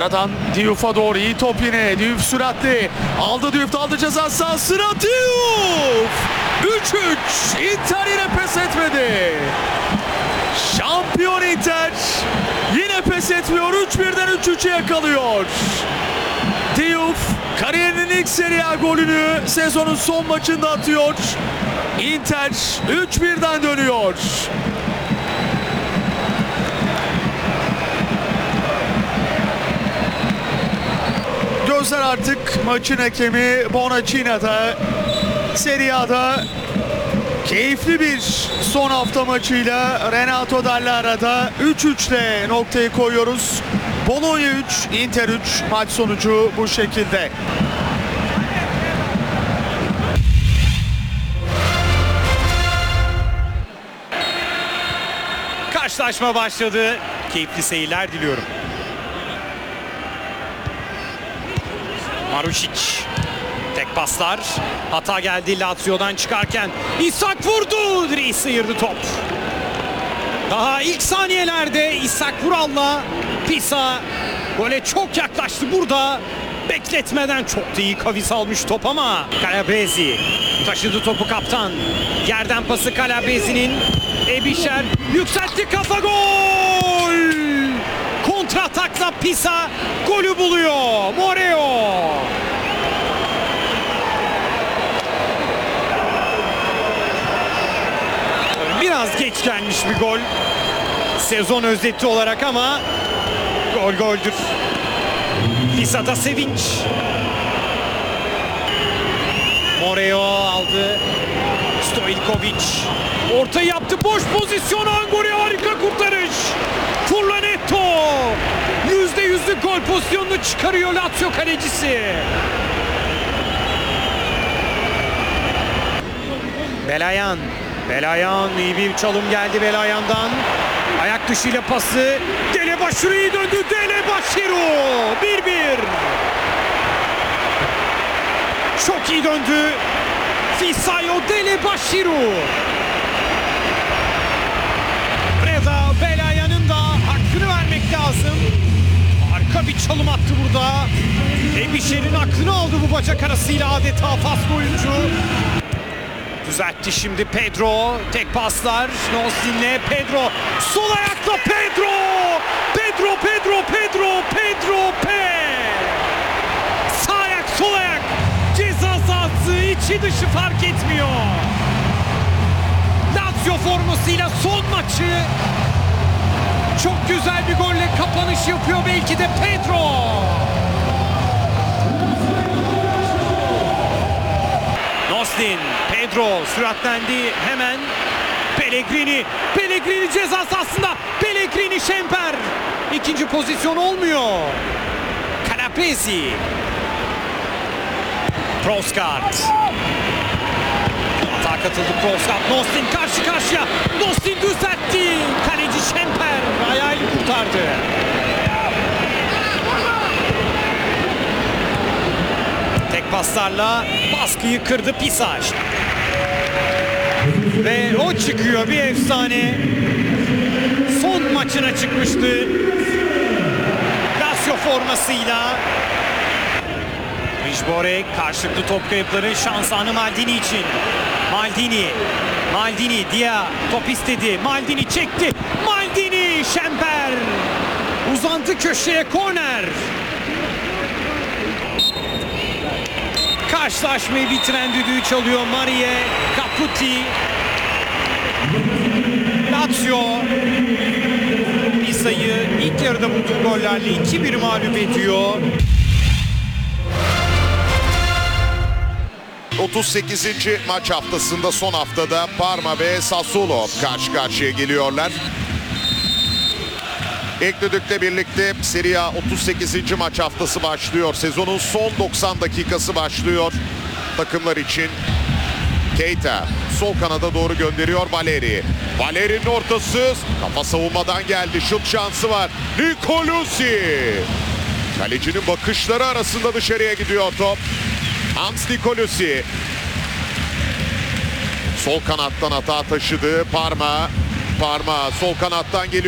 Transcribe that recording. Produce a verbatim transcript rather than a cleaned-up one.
Aradan Diouf'a doğru iyi top yine. Diouf süratli. Aldı Diouf, aldı ceza sahasına. Diouf! üç üç. Inter yine pes etmedi. Şampiyon Inter yine pes etmiyor. üç birden üç üçe yakalıyor. Diouf kariyerinin ilk Serie A golünü sezonun son maçında atıyor. Inter üç birden dönüyor. Gözler artık maçın hakemi Bonacina'da. Serie A'da keyifli bir son hafta maçıyla Renato Dallara'da üç üçle noktayı koyuyoruz. Bologna üç, Inter üç, maç sonucu bu şekilde. Karşılaşma başladı. Keyifli seyirler diliyorum. Marušić. Tek paslar. Hata geldi Lazio'dan çıkarken. İshak vurdu. Direği sıyırdı top. Daha ilk saniyelerde İshak Vural'la Pisa gole çok yaklaştı burada. Bekletmeden çok da iyi kavis almış top ama Calabresi taşıdı topu kaptan. Yerden pası Calabresi'nin. Ebişer yükseltti, kafa, gol! Kontra atakla Pisa golü buluyor. Moreo. Biraz geç gelmiş bir gol. Sezon özeti olarak ama gol goldür. Pisa'da sevinç. Moreo aldı. Stojkovic orta yaptı. Boş pozisyon. Angori harika kurtarış. Furlanetto yüzde yüzlük gol pozisyonunu çıkarıyor Lazio kalecisi. Belayan. Belayan iyi bir çalım geldi Belayan'dan. Ayak dışıyla pası. Delebaşiru iyi döndü. Delebaşiru bir bir. Çok iyi döndü. Fisayo Delebaşiru. Reza Belayan'ın da hakkını vermek lazım. Harika bir çalım attı burada. Ebişer'in aklını aldı bu bacak arasıyla adeta faslı oyuncu. Düzeltti şimdi Pedro. Tek paslar. Nostin'le Pedro. Sol ayakla Pedro. Pedro, Pedro, Pedro, Pedro, P. Sağ ayak, sol ayak. Ceza sahası içi dışı fark etmiyor. Lazio formasıyla son maçı çok güzel bir golle kapanış yapıyor belki de Pedro. Nostin, Pedro süratlendi hemen. Pellegrini, Pellegrini ceza sahasında. Pellegrini, Şemper. İkinci pozisyon olmuyor. Calabresi. Proskat. Hata katıldı Proskat. Nostin karşı karşıya. Nostin düzeltti. Kaleci Şemper ayağıyla kurtardı. Tek paslarla baskıyı kırdı Pisa. Ve o çıkıyor, bir efsane. Son maçına çıkmıştı Lazio formasıyla. Rijborek karşılıklı top kayıpları, şans anı Maldini için. Maldini, Maldini, Dia top istedi. Maldini çekti. Maldini, Şemper. Uzantı köşeye, korner. Karşılaşmayı bitiren düdüğü çalıyor Marie Caputi. Lazio Pisa'yı ilk yarıda bulduğu gollerle iki bir mağlup ediyor. otuz sekizinci maç haftasında son haftada Parma ve Sassuolo karşı karşıya geliyorlar. İlk düdükle birlikte Serie A otuz sekizinci maç haftası başlıyor. Sezonun son doksan dakikası başlıyor takımlar için. Keita sol kanada doğru gönderiyor Valeri. Valeri'nin ortası, kafa savunmadan geldi. Şut şansı var. Nicolosi. Kalecinin bakışları arasında dışarıya gidiyor top. Hans Nicolosi. Sol kanattan hata taşıdı Parma. Parma sol kanattan geliyor.